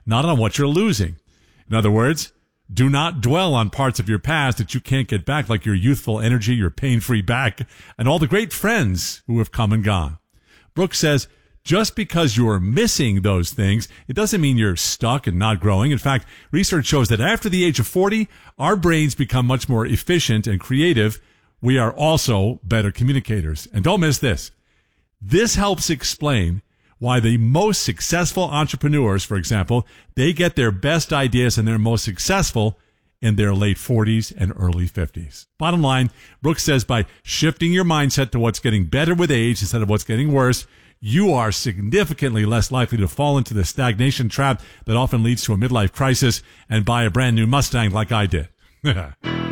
not on what you're losing. In other words, do not dwell on parts of your past that you can't get back, like your youthful energy, your pain-free back, and all the great friends who have come and gone. Brooks says, just because you're missing those things, it doesn't mean you're stuck and not growing. In fact, research shows that after the age of 40, our brains become much more efficient and creative. We are also better communicators. And don't miss this. This helps explain why the most successful entrepreneurs, for example, they get their best ideas and they're most successful in their late 40s and early 50s. Bottom line, Brooks says by shifting your mindset to what's getting better with age instead of what's getting worse, you are significantly less likely to fall into the stagnation trap that often leads to a midlife crisis and buy a brand new Mustang like I did.